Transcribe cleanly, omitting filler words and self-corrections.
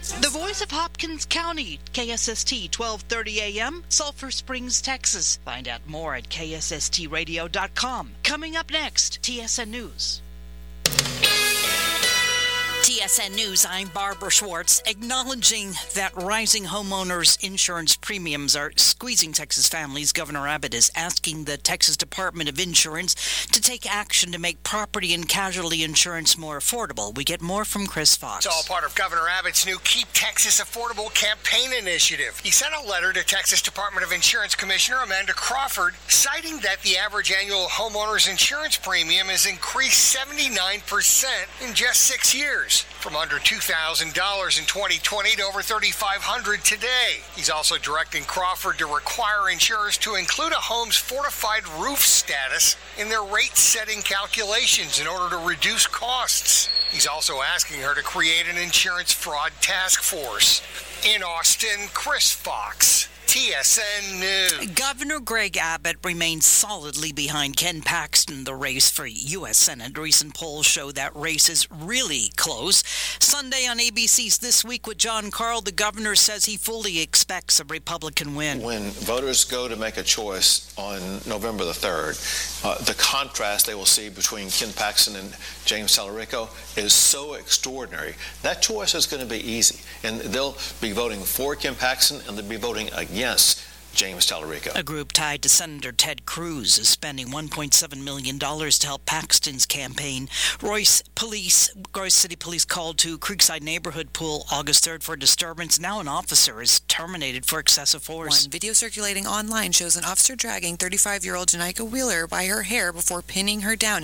The voice of Hopkins County, KSST 1230 AM, Sulphur Springs, Texas. Find out more at ksstradio.com. Coming up next, TSN News. TSN News, I'm Barbara Schwartz, acknowledging that rising homeowners insurance premiums are squeezing Texas families. Governor Abbott is asking the Texas Department of Insurance to take action to make property and casualty insurance more affordable. We get more from Chris Fox. It's all part of Governor Abbott's new Keep Texas Affordable campaign initiative. He sent a letter to Texas Department of Insurance Commissioner Amanda Crawford, citing that the average annual homeowners insurance premium has increased 79% in just 6 years, from under $2,000 in 2020 to over $3,500 today. He's also directing Crawford to require insurers to include a home's fortified roof status in their rate-setting calculations in order to reduce costs. He's also asking her to create an insurance fraud task force. In Austin, Chris Fox, TSN News. Governor Greg Abbott remains solidly behind Ken Paxton in the race for U.S. Senate. Recent polls show that race is really close. Sunday on ABC's This Week with John Carl, the governor says he fully expects a Republican win. When voters go to make a choice on November the 3rd, the contrast they will see between Ken Paxton and James Tallarico is so extraordinary. That choice is going to be easy, and they'll be voting for Ken Paxton and they'll be voting against James Tallarico. A group tied to Senator Ted Cruz is spending $1.7 million to help Paxton's campaign. Royce City Police called to Creekside Neighborhood Pool August 3rd for a disturbance. Now an officer is terminated for excessive force. One video circulating online shows an officer dragging 35-year-old Janika Wheeler by her hair before pinning her down